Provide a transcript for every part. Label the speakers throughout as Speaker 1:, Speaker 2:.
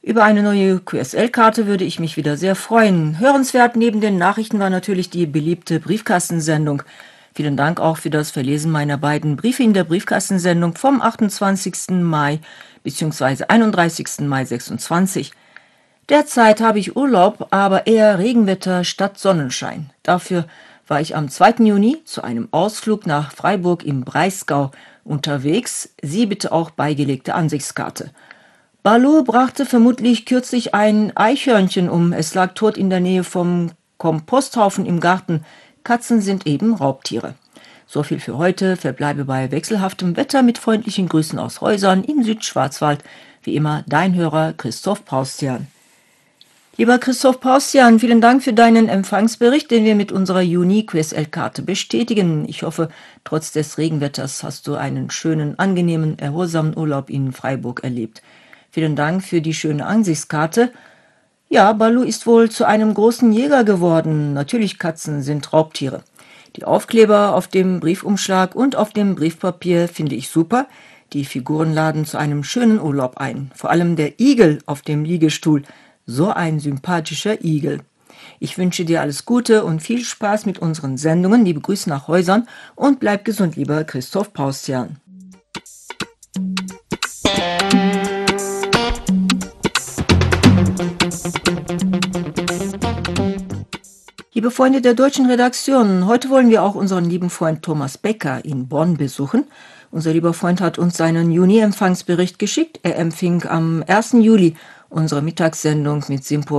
Speaker 1: Über eine neue QSL-Karte würde ich mich wieder sehr freuen. Hörenswert neben den Nachrichten war natürlich die beliebte Briefkastensendung. Vielen Dank auch für das Verlesen meiner beiden Briefe in der Briefkastensendung vom 28. Mai bzw. 31. Mai 26. Derzeit habe ich Urlaub, aber eher Regenwetter statt Sonnenschein. Dafür war ich am 2. Juni zu einem Ausflug nach Freiburg im Breisgau unterwegs. Sie bitte auch beigelegte Ansichtskarte. Balu brachte vermutlich kürzlich ein Eichhörnchen um. Es lag tot in der Nähe vom Komposthaufen im Garten. Katzen sind eben Raubtiere. So viel für heute. Verbleibe bei wechselhaftem Wetter mit freundlichen Grüßen aus Häusern im Südschwarzwald. Wie immer dein Hörer Christoph Paustian. Lieber Christoph Paustian, vielen Dank für deinen Empfangsbericht, den wir mit unserer Juni-QSL-Karte bestätigen. Ich hoffe, trotz des Regenwetters hast du einen schönen, angenehmen, erholsamen Urlaub in Freiburg erlebt. Vielen Dank für die schöne Ansichtskarte. Ja, Balu ist wohl zu einem großen Jäger geworden. Natürlich, Katzen sind Raubtiere. Die Aufkleber auf dem Briefumschlag und auf dem Briefpapier finde ich super. Die Figuren laden zu einem schönen Urlaub ein. Vor allem der Igel auf dem Liegestuhl. So ein sympathischer Igel. Ich wünsche dir alles Gute und viel Spaß mit unseren Sendungen. Liebe Grüße nach Häusern und bleib gesund, lieber Christoph Paustian. Liebe Freunde der deutschen Redaktion, heute wollen wir auch unseren lieben Freund Thomas Becker in Bonn besuchen. Unser lieber Freund hat uns seinen Juni-Empfangsbericht geschickt. Er empfing am 1. Juli unsere Mittagssendung mit Simpur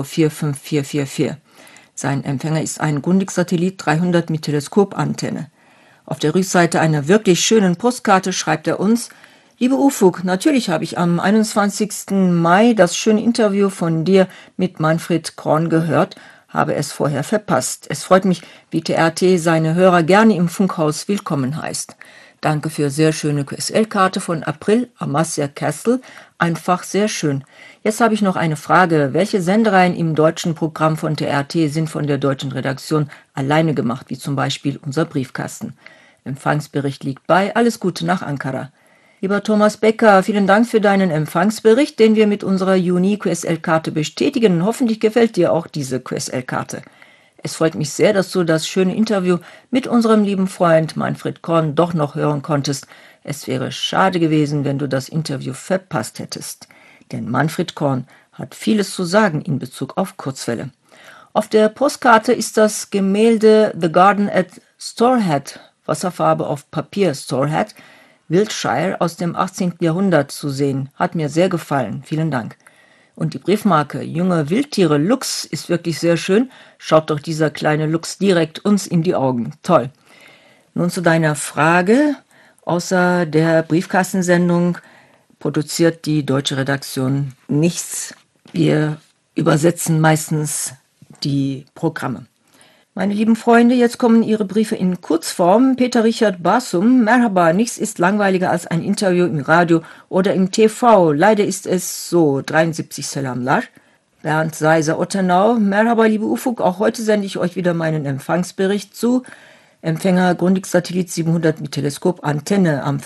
Speaker 1: 45444. Sein Empfänger ist ein Grundig-Satellit 300 mit Teleskopantenne. Auf der Rückseite einer wirklich schönen Postkarte schreibt er uns: Liebe Ufuk, natürlich habe ich am 21. Mai das schöne Interview von dir mit Manfred Korn gehört, habe es vorher verpasst. Es freut mich, wie TRT seine Hörer gerne im Funkhaus willkommen heißt. Danke für sehr schöne QSL-Karte von April, Amasya Castle. Einfach sehr schön. Jetzt habe ich noch eine Frage. Welche Sendereien im deutschen Programm von TRT sind von der deutschen Redaktion alleine gemacht, wie zum Beispiel unser Briefkasten? Empfangsbericht liegt bei. Alles Gute nach Ankara. Lieber Thomas Becker, vielen Dank für deinen Empfangsbericht, den wir mit unserer Juni-QSL-Karte bestätigen. Hoffentlich gefällt dir auch diese QSL-Karte. Es freut mich sehr, dass du das schöne Interview mit unserem lieben Freund Manfred Korn doch noch hören konntest. Es wäre schade gewesen, wenn du das Interview verpasst hättest. Denn Manfred Korn hat vieles zu sagen in Bezug auf Kurzwelle. Auf der Postkarte ist das Gemälde The Garden at Storehead, Wasserfarbe auf Papier Storehead, Wiltshire aus dem 18. Jahrhundert zu sehen. Hat mir sehr gefallen. Vielen Dank. Und die Briefmarke Junge Wildtiere Luchs ist wirklich sehr schön. Schaut doch dieser kleine Luchs direkt uns in die Augen. Toll. Nun zu deiner Frage. Außer der Briefkastensendung produziert die deutsche Redaktion nichts. Wir übersetzen meistens die Programme. Meine lieben Freunde, jetzt kommen Ihre Briefe in Kurzform. Peter Richard Basum, Merhaba, nichts ist langweiliger als ein Interview im Radio oder im TV. Leider ist es so. 73 Selamlar. Bernd Seiser Ottenau, Merhaba, liebe Ufuk, auch heute sende ich euch wieder meinen Empfangsbericht zu. Empfänger Grundig-Satellit 700 mit Teleskopantenne. Am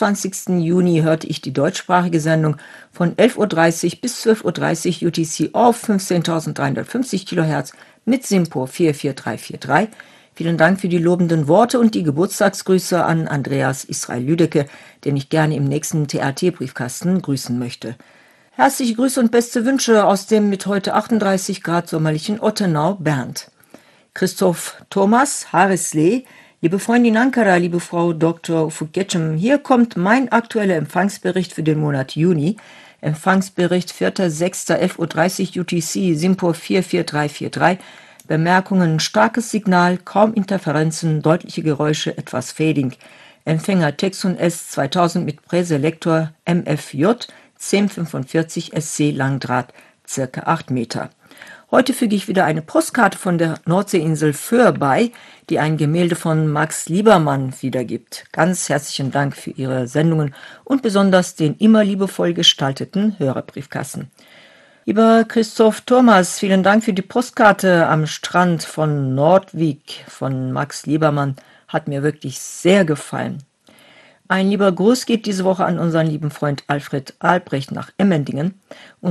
Speaker 1: 25. Juni hörte ich die deutschsprachige Sendung von 11.30 Uhr bis 12.30 Uhr UTC auf 15.350 kHz mit Simpur 44343. Vielen Dank für die lobenden Worte und die Geburtstagsgrüße an Andreas Israel Lüdecke, den ich gerne im nächsten TRT-Briefkasten grüßen möchte. Herzliche Grüße und beste Wünsche aus dem mit heute 38 Grad sommerlichen Ottenau, Bernd. Christoph Thomas Harislee, liebe Freundin Ankara, liebe Frau Dr. Ufuk Getchem, hier kommt mein aktueller Empfangsbericht für den Monat Juni. Empfangsbericht 4.6.11.30 Uhr UTC, Simpur 44343. Bemerkungen: starkes Signal, kaum Interferenzen, deutliche Geräusche, etwas Fading. Empfänger Texon S 2000 mit Präselektor MFJ 1045 SC Langdraht, circa 8 Meter. Heute füge ich wieder eine Postkarte von der Nordseeinsel Föhr bei, die ein Gemälde von Max Liebermann wiedergibt. Ganz herzlichen Dank für Ihre Sendungen und besonders den immer liebevoll gestalteten Hörerbriefkasten. Lieber Christoph Thomas, vielen Dank für die Postkarte am Strand von Nordwijk von Max Liebermann. Hat mir wirklich sehr gefallen. Ein lieber Gruß geht diese Woche an unseren lieben Freund Alfred Albrecht nach Emmendingen.